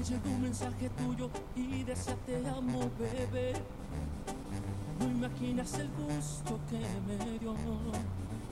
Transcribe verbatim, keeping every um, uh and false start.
llegó un mensaje tuyo y decía te amo, bebé. No imaginas el gusto que me dio.